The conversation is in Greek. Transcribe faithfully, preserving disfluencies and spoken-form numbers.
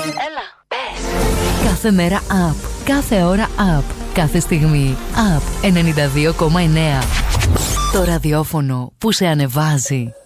Έλα, πες. Κάθε μέρα up, κάθε ώρα up, κάθε στιγμή up. ενενήντα δύο κόμμα εννέα. Το ραδιόφωνο που σε ανεβάζει.